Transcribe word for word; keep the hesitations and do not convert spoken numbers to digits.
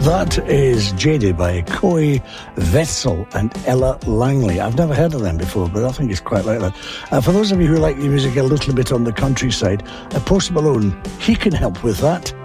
That is Jaded by Coy Wetzel and Ella Langley. I've never heard of them before, but I think it's quite like that. Uh, for those of you who like the music a little bit on the countryside, uh, Post Malone, he can help with that.